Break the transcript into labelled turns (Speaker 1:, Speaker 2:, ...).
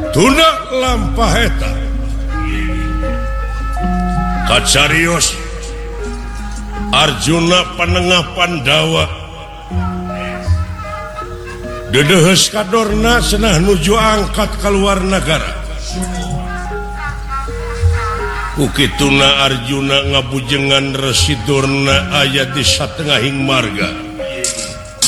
Speaker 1: tuna lampaheta kacarios Arjuna Panengah Pandawa dedehes kadorna senah nuju angkat keluar negara ukituna Arjuna ngabujengan residurna aya di satengahing marga